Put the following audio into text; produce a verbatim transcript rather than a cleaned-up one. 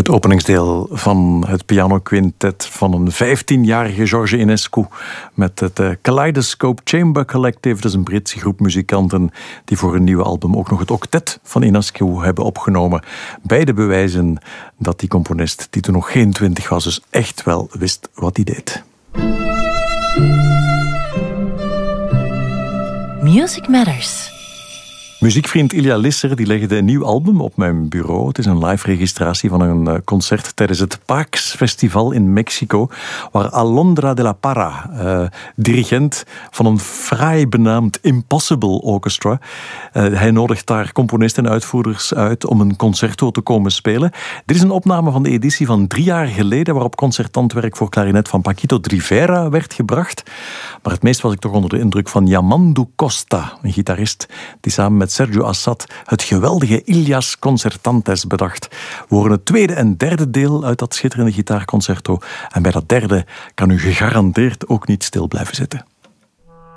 Het openingsdeel van het pianoquintet van een vijftienjarige George Enescu met het uh, Kaleidoscope Chamber Collective. Dat is een Britse groep muzikanten die voor een nieuwe album ook nog het octet van Enescu hebben opgenomen. Beide bewijzen dat die componist, die toen nog geen twintig was, dus echt wel wist wat hij deed. Music Matters. Muziekvriend Ilja Lisser die legde een nieuw album op mijn bureau. Het is een live registratie van een concert tijdens het Pax Festival in Mexico, waar Alondra de la Parra, uh, dirigent van een fraai benaamd Impossible Orchestra, uh, hij nodigt daar componisten en uitvoerders uit om een concerto te komen spelen. Dit is een opname van de editie van drie jaar geleden, waarop concertantwerk voor klarinet van Paquito Rivera werd gebracht. Maar het meest was ik toch onder de indruk van Yamandu Costa, een gitarist die samen met Sergio Assad het geweldige Ilias Concertantes bedacht. We horen het tweede en derde deel uit dat schitterende gitaarconcerto. En bij dat derde kan u gegarandeerd ook niet stil blijven zitten.